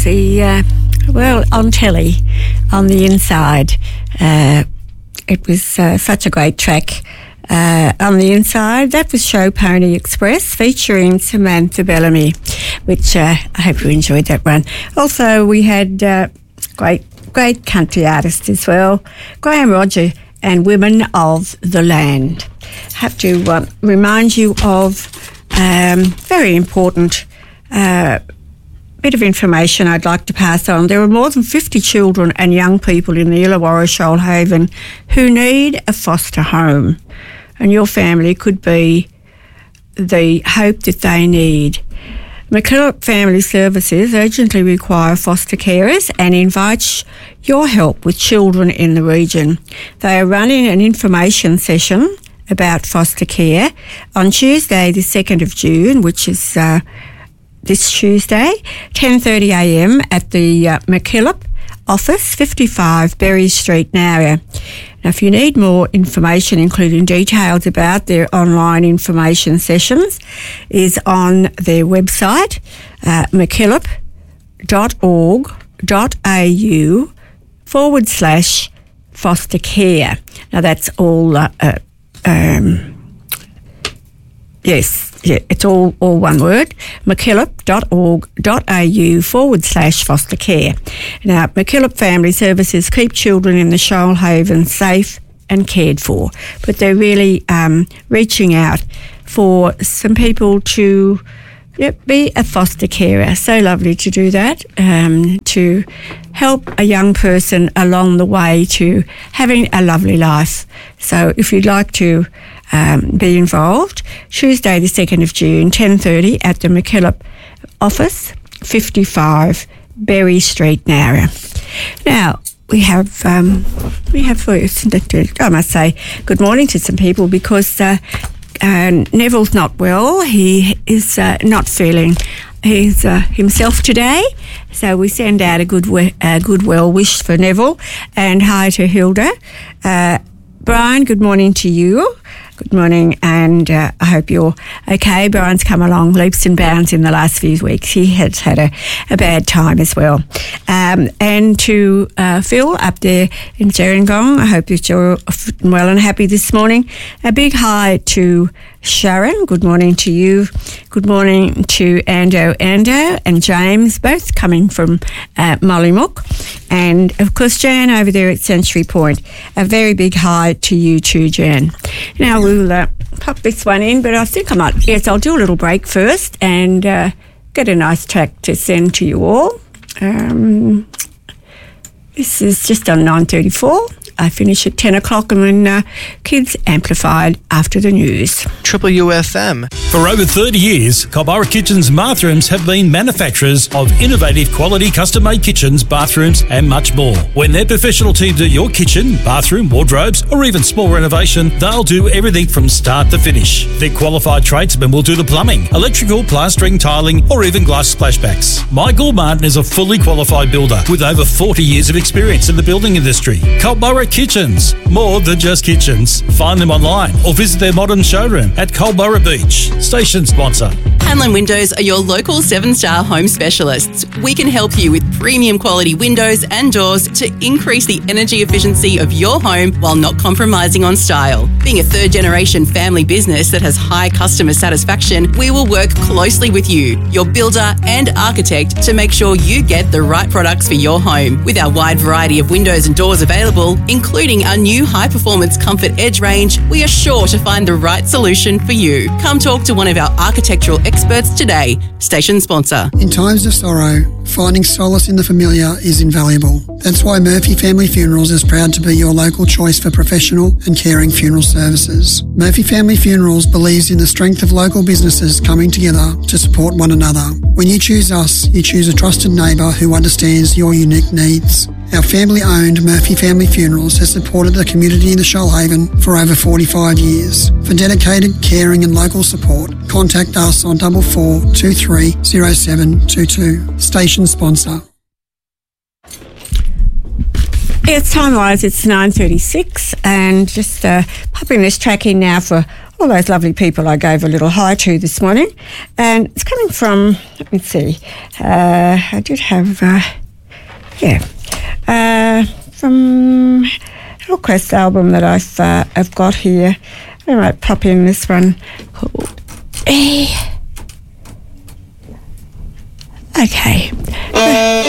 was on telly, on the inside. It was such a great track. On the inside, that was Show Pony Express featuring Samantha Bellamy, which I hope you enjoyed that one. Also, we had great country artists as well, Graham Rodger and Women of the Land. I have to remind you of very important bit of information I'd like to pass on. There are more than 50 children and young people in the Illawarra Shoalhaven who need a foster home, and your family could be the hope that they need. MacKillop Family Services urgently require foster carers and invites your help with children in the region. They are running an information session about foster care on Tuesday the 2nd of June, which is this Tuesday, 10:30am at the MacKillop office, 55 Berry Street, Nowra. Now, if you need more information, including details about their online information sessions, is on their website, macKillop.org.au/foster care. Now, that's all, it's all one word, macKillop.org.au/foster care. Now, MacKillop Family Services keep children in the Shoalhaven safe and cared for, but they're really reaching out for some people to be a foster carer. So lovely to do that, to help a young person along the way to having a lovely life. So if you'd like to be involved, Tuesday the 2nd of June, 10:30 at the MacKillop office, 55 Berry Street, Nowra. Now, we have I must say good morning to some people because Neville's not well. He is not feeling himself today, so we send out a good well wish for Neville, and hi to Hilda. Brian, good morning to you. Good morning, and I hope you're okay. Brian's come along leaps and bounds in the last few weeks. He has had a bad time as well. And to Phil up there in Gerringong, I hope that you're well and happy this morning. A big hi to Sharon, good morning to you. Good morning to Ando and James, both coming from Mollymook. And, of course, Jan over there at Century Point. A very big hi to you too, Jan. Now, we'll pop this one in, but I think I'll do a little break first and get a nice track to send to you all. This is just on 9:34. I finish at 10 o'clock and then Kids Amplified after the news. Triple UFM. For over 30 years, Culburra Kitchens and Bathrooms have been manufacturers of innovative quality custom-made kitchens, bathrooms and much more. When their professional team do your kitchen, bathroom, wardrobes or even small renovation, they'll do everything from start to finish. Their qualified tradesmen will do the plumbing, electrical, plastering, tiling or even glass splashbacks. Michael Martin is a fully qualified builder with over 40 years of experience in the building industry. Culburra Kitchens, more than just kitchens. Find them online or visit their modern showroom at Culburra Beach. Station sponsor. Hanlon Windows are your local 7-star home specialists. We can help you with premium quality windows and doors to increase the energy efficiency of your home while not compromising on style. Being a third-generation family business that has high customer satisfaction, we will work closely with you, your builder and architect, to make sure you get the right products for your home. With our wide variety of windows and doors available, including our new high-performance Comfort Edge range, we are sure to find the right solution for you. Come talk to one of our architectural experts today. Station sponsor. In times of sorrow, finding solace in the familiar is invaluable. That's why Murphy Family Funerals is proud to be your local choice for professional and caring funeral services. Murphy Family Funerals believes in the strength of local businesses coming together to support one another. When you choose us, you choose a trusted neighbour who understands your unique needs. Our family-owned Murphy Family Funerals has supported the community in the Shoalhaven for over 45 years. For dedicated, caring and local support, contact us on 4423 0722. Station sponsor. It's time-wise, it's 9:36, and just popping this track in now for all those lovely people I gave a little hi to this morning. And it's coming from, let me see, I did have, from Hillcrest album that I've got here. I might pop in this one called